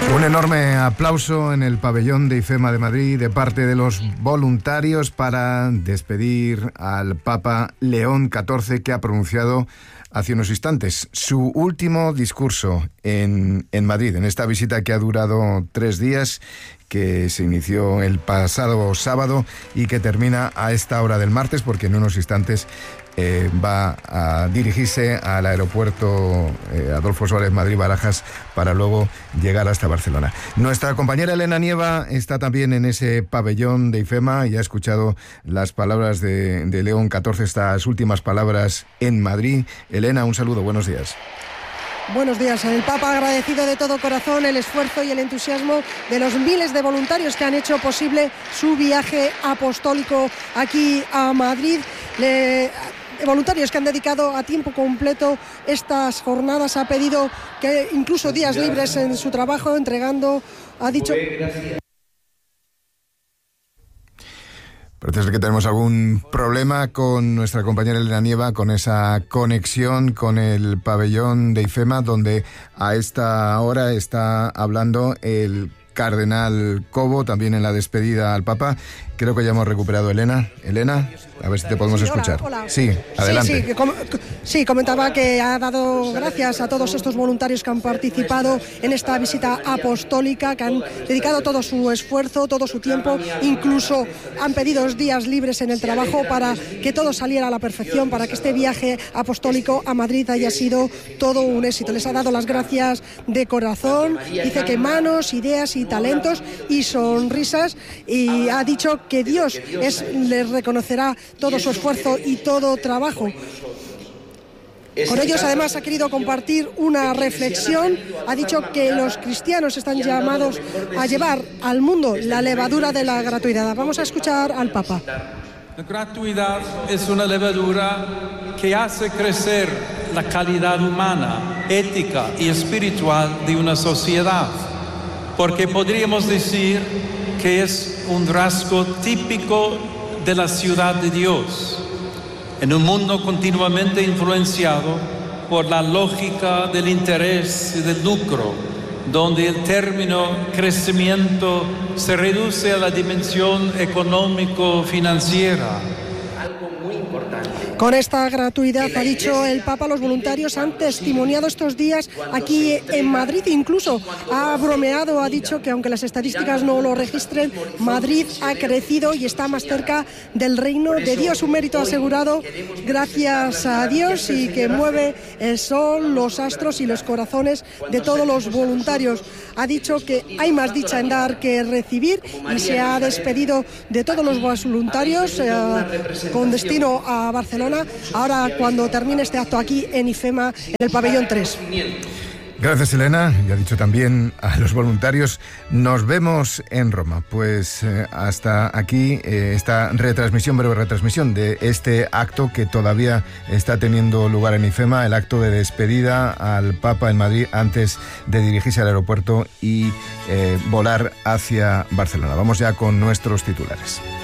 Un enorme aplauso en el pabellón de IFEMA de Madrid de parte de los voluntarios para despedir al Papa León XIV, que ha pronunciado hace unos instantes su último discurso en Madrid, en esta visita que ha durado 3 días, que se inició el pasado sábado y que termina a esta hora del martes, porque en unos instantes va a dirigirse al aeropuerto Adolfo Suárez Madrid-Barajas para luego llegar hasta Barcelona. Nuestra compañera Elena Nieva está también en ese pabellón de IFEMA y ha escuchado las palabras de León XIV, estas últimas palabras en Madrid. Elena, un saludo, buenos días. Buenos días. El Papa ha agradecido de todo corazón el esfuerzo y el entusiasmo de los miles de voluntarios que han hecho posible su viaje apostólico aquí a Madrid. Voluntarios que han dedicado a tiempo completo estas jornadas, ha pedido que incluso días libres en su trabajo, entregando, ha dicho... Parece que tenemos algún problema con nuestra compañera Elena Nieva, con esa conexión con el pabellón de IFEMA, donde a esta hora está hablando el cardenal Cobo, también en la despedida al Papa. Creo que ya hemos recuperado a Elena. Elena, a ver si te podemos escuchar. Hola. Sí, adelante. Sí, comentaba que ha dado gracias a todos estos voluntarios que han participado en esta visita apostólica, que han dedicado todo su esfuerzo, todo su tiempo, incluso han pedido días libres en el trabajo para que todo saliera a la perfección, para que este viaje apostólico a Madrid haya sido todo un éxito. Les ha dado las gracias de corazón, dice que manos, ideas y talentos y sonrisas, y ha dicho que Dios les reconocerá todo su esfuerzo y todo trabajo. Con ellos además ha querido compartir una reflexión. Ha dicho que los cristianos están llamados a llevar al mundo la levadura de la gratuidad. Vamos a escuchar al Papa. La gratuidad es una levadura que hace crecer la calidad humana, ética y espiritual de una sociedad, porque podríamos decir que es un rasgo típico de la ciudad de Dios, en un mundo continuamente influenciado por la lógica del interés y del lucro, donde el término crecimiento se reduce a la dimensión económico-financiera. Con esta gratuidad, ha dicho el Papa, los voluntarios han testimoniado estos días aquí en Madrid. Incluso ha bromeado, ha dicho que aunque las estadísticas no lo registren, Madrid ha crecido y está más cerca del reino de Dios. Un mérito asegurado gracias a Dios y que mueve el sol, los astros y los corazones de todos los voluntarios. Ha dicho que hay más dicha en dar que recibir y se ha despedido de todos los voluntarios con destino a Barcelona, ahora cuando termine este acto aquí en IFEMA, en el pabellón 3. Gracias, Elena, y ha dicho también a los voluntarios, nos vemos en Roma. Pues hasta aquí esta breve retransmisión de este acto que todavía está teniendo lugar en IFEMA, el acto de despedida al Papa en Madrid antes de dirigirse al aeropuerto y volar hacia Barcelona. Vamos ya con nuestros titulares.